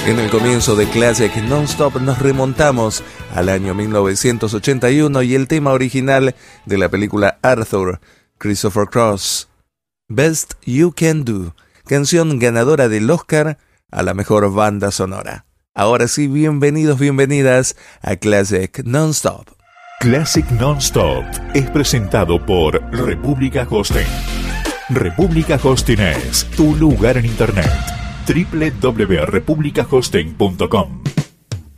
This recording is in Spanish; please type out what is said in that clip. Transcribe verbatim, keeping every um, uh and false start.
En el comienzo de Classic Non-Stop nos remontamos al año mil novecientos ochenta y uno y el tema original de la película Arthur, Christopher Cross, Best You Can Do, canción ganadora del Oscar a la mejor banda sonora. Ahora sí, bienvenidos, bienvenidas a Classic Non-Stop. Classic Non-Stop es presentado por República Hosting. República Hosting es tu lugar en Internet. doble u doble u doble u punto república hosting punto com